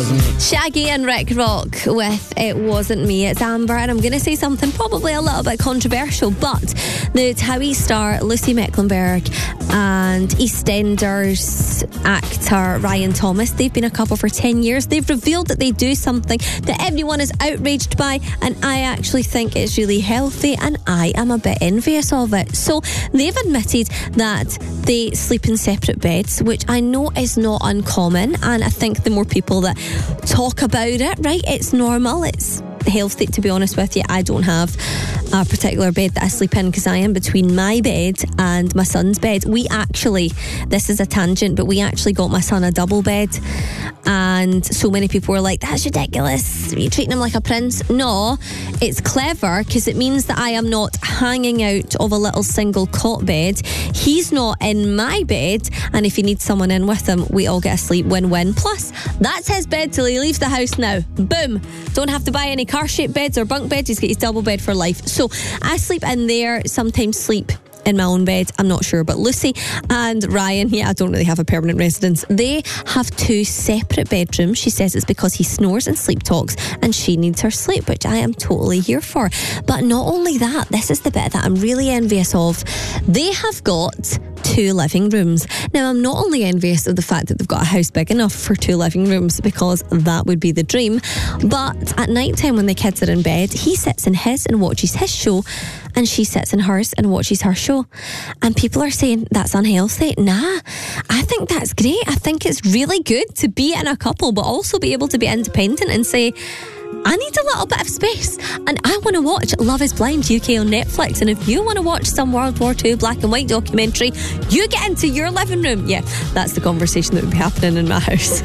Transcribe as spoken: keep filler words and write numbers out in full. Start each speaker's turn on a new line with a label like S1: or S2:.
S1: wasn't me.
S2: Shaggy and Rick Rock with It Wasn't Me. It's Amber, and I'm going to say something probably a little bit controversial, but the Towie star Lucy Mecklenburg and EastEnders actor Ryan Thomas, they've been a couple for ten years. They've revealed that they do something that everyone is outraged by, and I actually think it's really healthy, and I am a bit envious of it. So they've admitted that they sleep in separate beds, which I know is not uncommon, and I think the more people that talk about it, right, it's normal, it's healthy. To be honest with you, I don't have a particular bed that I sleep in because I am between my bed and my son's bed. We actually, this is a tangent, but we actually got my son a double bed, and so many people were like, that's ridiculous, are you treating him like a prince? No, it's clever because it means that I am not hanging out of a little single cot bed. He's not in my bed, and if he needs someone in with him, we all get a sleep win-win. Plus, that's his bed till he leaves the house now. Boom. Don't have to buy any car-shaped beds or bunk beds. He's got his double bed for life. So I sleep in there, sometimes sleep in my own bed, I'm not sure. But Lucy and Ryan, yeah, I don't really have a permanent residence. They have two separate bedrooms. She says it's because he snores and sleep talks and she needs her sleep, which I am totally here for. But not only that, this is the bit that I'm really envious of. They have got two living rooms. Now, I'm not only envious of the fact that they've got a house big enough for two living rooms, because that would be the dream, but at night time when the kids are in bed, he sits in his and watches his show, and she sits in hers and watches her show. And people are saying that's unhealthy. Nah, I think that's great. I think it's really good to be in a couple, but also be able to be independent and say, I need a little bit of space and I want to watch Love is Blind U K on Netflix, and if you want to watch some World War Two black and white documentary, you get into your living room. Yeah, that's the conversation that would be happening in my house.